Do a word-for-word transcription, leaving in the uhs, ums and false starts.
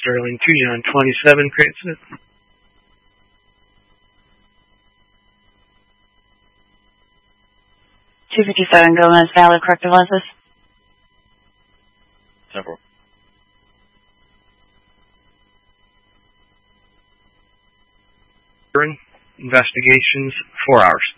Sterling two John twenty-seven, Cranston. two fifty-seven, Gomez, valid corrective lenses. Several. Investigations, four hours.